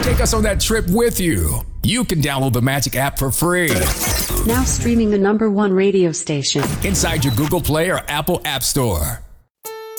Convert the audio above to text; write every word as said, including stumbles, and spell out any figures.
Take us on that trip with you. You can download the Magic app for free. Now streaming the number one radio station. Inside your Google Play or Apple App Store.